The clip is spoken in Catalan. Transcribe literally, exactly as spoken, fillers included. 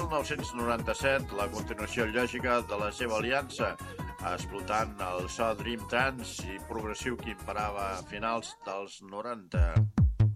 mil nou-cents noranta-set, la continuació lògica de la seva aliança, explotant el so Dream Trance i progressiu que imperava a finals dels noranta.